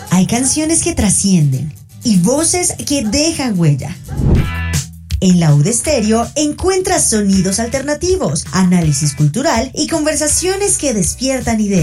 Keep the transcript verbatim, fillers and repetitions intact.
Hay canciones que trascienden y voces que dejan huella. En Laúd Estéreo encuentras sonidos alternativos, análisis cultural y conversaciones que despiertan ideas.